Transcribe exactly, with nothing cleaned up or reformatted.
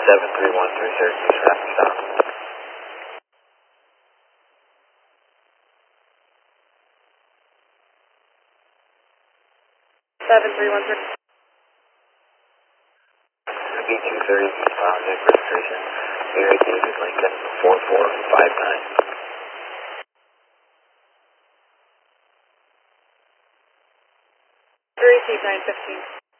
seven three one three Syracuse, rapid stop. seven three one three. B two thirty, uh, Nick registration, Mary David Lincoln, four four five nine. Receive nine fifteen.